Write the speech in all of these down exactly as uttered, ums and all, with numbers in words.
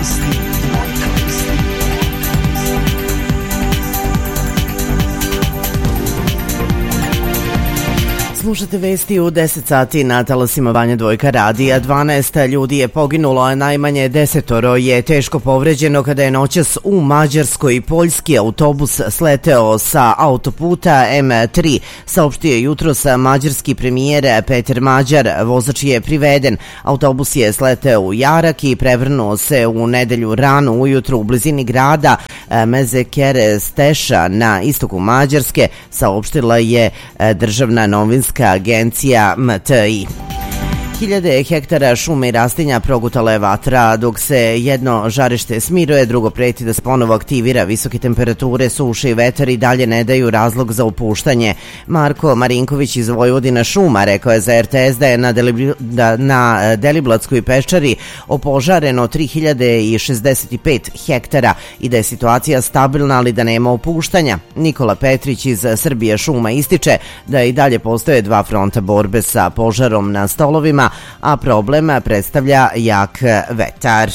Slušate vesti u deset sati na talasima Banja Dvojka radija. dvanaest ljudi je poginulo, a najmanje desetoro je teško povređeno kada je noćas u Mađarskoj poljski autobus sleteo sa autoputa em tri, saopštio jutros mađarski premijer Peter Mađar. Vozač je priveden. Autobus je sleteo u Jarak i prevrnuo se u nedelju rano ujutru u blizini grada Mezekeresteša na istoku Mađarske, saopštila je državna novinska agencija em te i. Hiljade hektara šume i rastinja progutala je vatra, dok se jedno žarište smiruje, drugo preti da se ponovo aktivira. Visoke temperature, suše i vetar i dalje ne daju razlog za opuštanje. Marko Marinković iz Vojvodina šuma rekao je za er te es da je na, Delibl da, na Deliblatskoj peščari opožareno tri hiljade šezdeset pet hektara i da je situacija stabilna, ali da nema opuštanja. Nikola Petrić iz Srbije šuma ističe da i dalje postoje dva fronta borbe sa požarom na stolovima, a problem predstavlja jak vetar.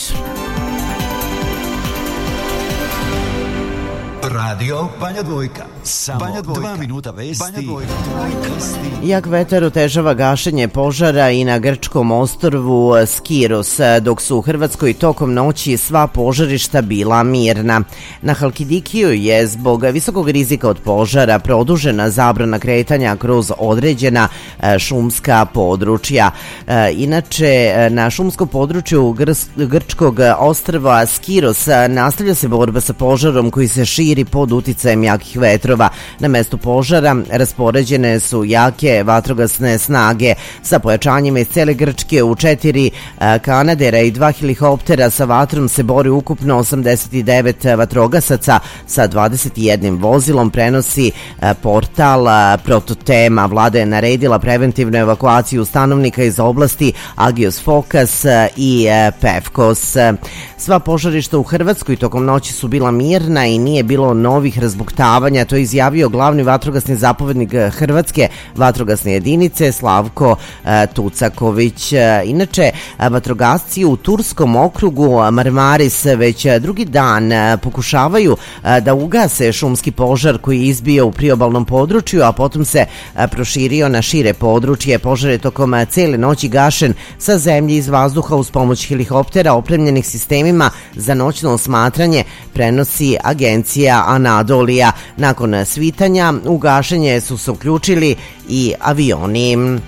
Radio Banja Dvojka. Samo Banja Dvojka. Dva minuta vesti. Banja Dvojka. Jak vetar otežava gašenje požara i na grčkom ostrvu Skiros, dok su u Hrvatskoj tokom noći sva požarišta bila mirna. Na Halkidikiju je zbog visokog rizika od požara produžena zabrana kretanja kroz određena šumska područja. Inače, na šumskom području grčkog ostrva Skiros nastavlja se borba sa požarom koji se širi pod uticajem jakih vetrova. Na mestu požara raspoređene su jake vatrogasne snage sa pojačanjima iz cele Grčke. U četiri kanadera i dva helikoptera sa vatrom se bori ukupno osamdeset devet vatrogasaca sa dvadeset jednim vozilom, prenosi portal Prototema. Vlada je naredila preventivnu evakuaciju stanovnika iz oblasti Agios Fokas i Pevkos. Sva požarišta u Hrvatskoj tokom noći su bila mirna i nije bilo novih razbuktavanja, to je izjavio glavni vatrogasni zapovednik Hrvatske vatrogasne jedinice Slavko Tucaković. Inače, vatrogasci u Turskom okrugu Marmaris već drugi dan pokušavaju da ugase šumski požar koji je izbio u priobalnom području, a potom se proširio na šire područje. Požar je tokom cele noći gašen sa zemlje iz vazduha uz pomoć helikoptera opremljenih sistemima za noćno osmatranje, prenosi agencija Anadolija. Nakon svitanja u gašenje su se uključili i avioni.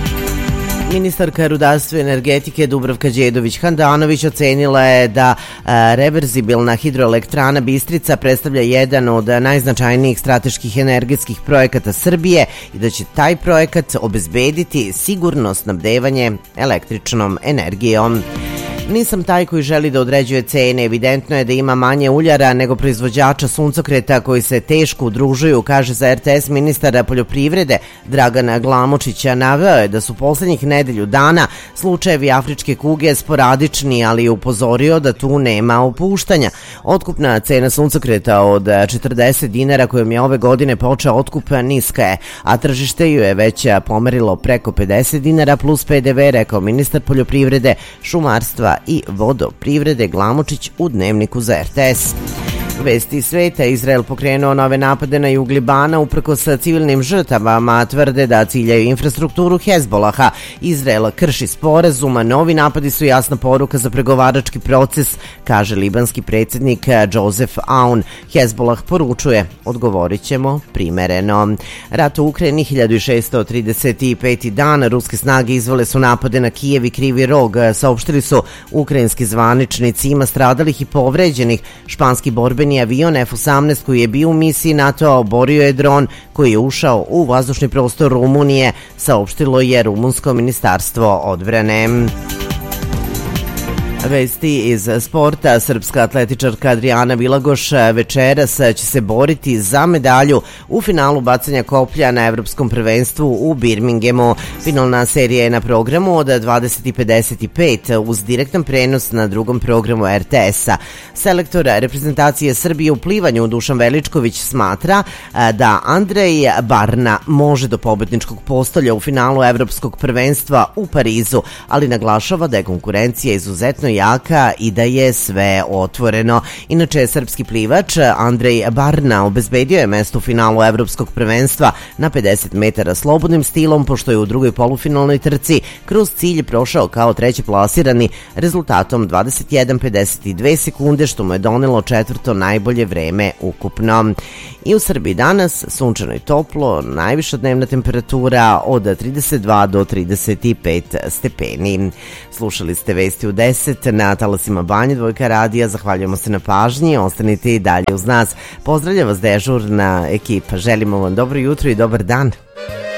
Ministarka rudarstva i energetike Dubravka Đedović-Handanović ocenila je da a, reverzibilna hidroelektrana Bistrica predstavlja jedan od najznačajnijih strateških energetskih projekata Srbije i da će taj projekat obezbediti sigurno snabdevanje električnom energijom. Nisam taj koji želi da određuje cene. Evidentno je da ima manje uljara nego proizvođača suncokreta koji se teško udružuju, kaže za er te es ministar poljoprivrede Dragan Glamočić. Naveo je da su poslednjih nedelju dana slučajevi afričke kuge sporadični, ali je upozorio da tu nema opuštanja. Otkupna cena suncokreta od četrdeset dinara kojom je ove godine počeo otkup niska je, a tržište ju je već pomerilo preko pedeset dinara plus pe de ve, rekao ministar poljoprivrede, šumarstva i vodoprivrede Glamočić u dnevniku za er te es. Vesti sveta. Izrael pokrenuo nove napade na jug Libana uprkos civilnim žrtvama, tvrde da ciljaju infrastrukturu Hezbolaha. Izrael krši sporazuma, novi napadi su jasna poruka za pregovarački proces, kaže libanski predsjednik Joseph Aoun. Hezbolah poručuje, odgovorit ćemo primereno. Rat u Ukrajini, hiljadu šeststo trideset peti dan, ruske snage izvele su napade na Kijev i Krivi Rog, saopštili su ukrajinski zvaničnici. Ima stradalih i povređenih. Španski borbeni avion ef osamnaest koji je bio u misiji NATO-a oborio je dron koji je ušao u vazdušni prostor Rumunije, saopštilo je rumunsko ministarstvo odbrane. Vesti iz sporta. Srpska atletičarka Adriana Vilagoš večeras će se boriti za medalju u finalu bacanja koplja na evropskom prvenstvu u Birminghamu. Finalna serija je na programu od dvadeset i pedeset pet uz direktan prenos na drugom programu er te es-a. Selektor reprezentacije Srbije u plivanju Dušan Veličković smatra da Andrej Barna može do pobedničkog postolja u finalu evropskog prvenstva u Parizu, ali naglašava da je konkurencija izuzetno jaka i da je sve otvoreno. Inače, srpski plivač Andrej Barna obezbedio je mesto u finalu evropskog prvenstva na pedeset metara slobodnim stilom, pošto je u drugoj polufinalnoj trci kroz cilj prošao kao treći plasirani rezultatom dvadeset jedan pedeset dve sekunde, što mu je donelo četvrto najbolje vreme ukupno. I u Srbiji danas sunčano i toplo, najviša dnevna temperatura od trideset dva do trideset pet stepeni. Slušali ste Vesti u deset na talasima Banja Dvojka radija. Zahvaljujemo se na pažnji, ostanite i dalje uz nas. Pozdravlja vas dežurna ekipa. Želimo vam dobro jutro i dobar dan.